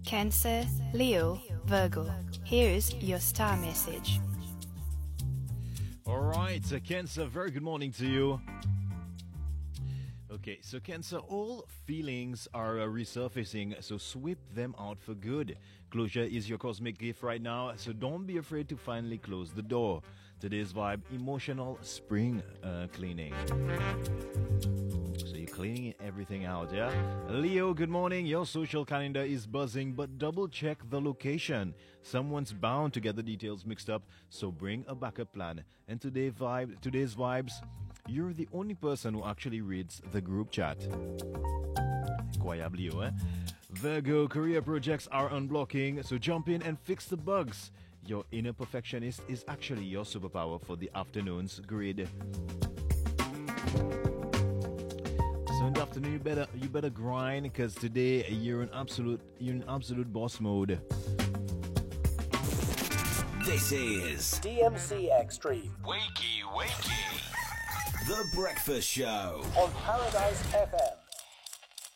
Cancer, Leo, Virgo. Here's your star message. Alright, so Cancer, very good morning to you. Okay, so Cancer, all feelings are resurfacing, so sweep them out for good. Closure is your cosmic gift right now, so don't be afraid to finally close the door. Today's vibe, emotional spring cleaning. So you're cleaning everything out, yeah? Leo, good morning. Your social calendar is buzzing, but double check the location. Someone's bound to get the details mixed up, so bring a backup plan. And today's vibes, you're the only person who actually reads the group chat. Incroyable, Leo, eh? Virgo, career projects are unblocking, so jump in and fix the bugs. Your inner perfectionist is actually your superpower for the afternoon's grid. So in the afternoon, you better grind, because today you're in absolute boss mode. This is DMC Extreme. Wakey Wakey, The Breakfast Show On Paradise FM.